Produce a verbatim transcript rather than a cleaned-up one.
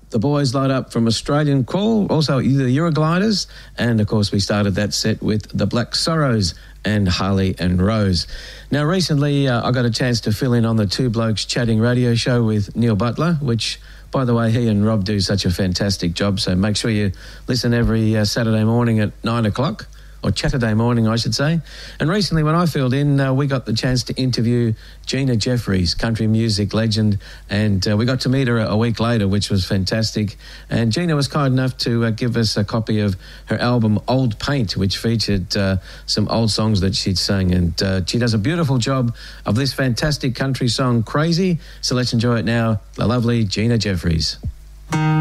the boys light up from Australian Call, also the Eurogliders, and of course we started that set with the Black Sorrows and Harley and Rose. Now recently uh, I got a chance to fill in on the Two Blokes Chatting radio show with Neil Butler, which by the way he and Rob do such a fantastic job, so make sure you listen every uh, Saturday morning at nine o'clock. Or Saturday morning, I should say. And recently when I filled in, uh, we got the chance to interview Gina Jeffries, country music legend, and uh, we got to meet her a week later, which was fantastic. And Gina was kind enough to uh, give us a copy of her album Old Paint, which featured uh, some old songs that she'd sung. And uh, she does a beautiful job of this fantastic country song, Crazy. So let's enjoy it now, the lovely Gina Jeffries.